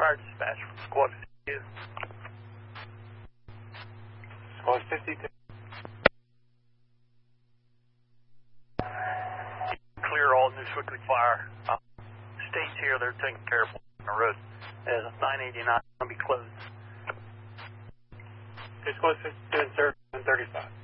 Fire dispatch from Squad 52. Squad 52. Clear all News Weekly fire. States here, they're taking care of on the road. 989 going to be closed. Squad 52 and 35.